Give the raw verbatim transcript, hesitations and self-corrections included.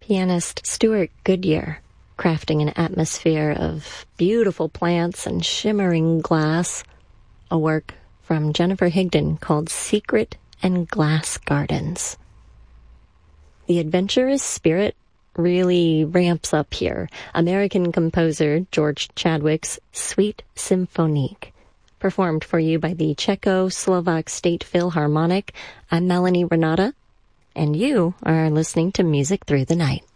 pianist Stuart Goodyear, crafting an atmosphere of beautiful plants and shimmering glass, a work from Jennifer Higdon called Secret and Glass Gardens. The adventurous spirit really ramps up here. American composer George Chadwick's Suite Symphonique, performed for you by the Czechoslovak State Philharmonic. I'm Melanie Renata, and you are listening to Music Through the Night.